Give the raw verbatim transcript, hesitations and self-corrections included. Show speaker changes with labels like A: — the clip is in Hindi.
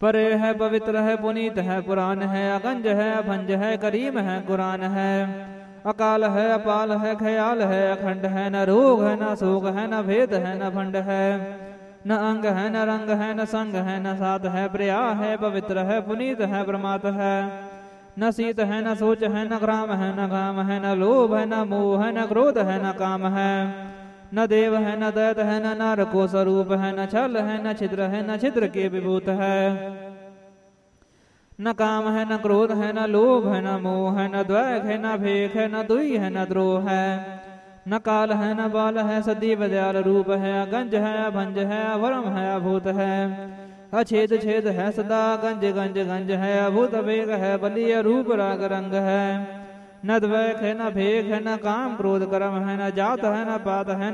A: परे है पवित्र है पुनीत है पुराण है अगंज है अभंज है करीम है कुरान है अकाल है अपाल है ख्याल है अखंड है न रोग है न शोक है न भेद है न भंड है न अंग है न रंग है न संग है न साथ है प्रिया है पवित्र है पुनीत है प्रमात है न शीत है न सोच है न ग्राम है न काम है न लोभ है न मोह है न क्रोध है न काम है न देव है न दैत है न नर को स्वरूप है न छल है न छिद्र है न छिद्र के विभूत है न काम है न क्रोध है न लोभ है न मोह है न द्वैक है न भेख है न दुई है न द्रोह है न काल है न बाल है सदैव दयाल रूप है अगंज है अभंज है अवरम है अभूत है अछेद छेद है सदा गंज गंज गंज है अभूत वेग है बलिय रूप राग रंग है न द्वैक है न भेख है न काम क्रोध कर्म है न जात है न पात है